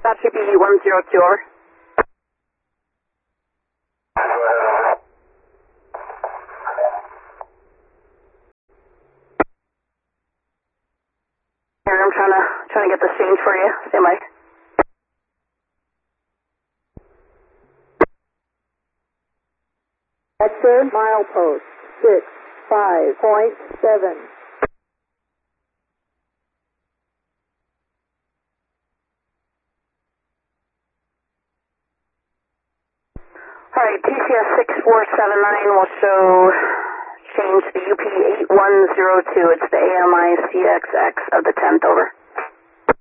That should be 102 over. Here, I'm trying to get this change for you. Stand by. Vector milepost 65.7. Alright, TCS 6479 will show change to UP 8102. It's the AMI CXX of the 10th, over.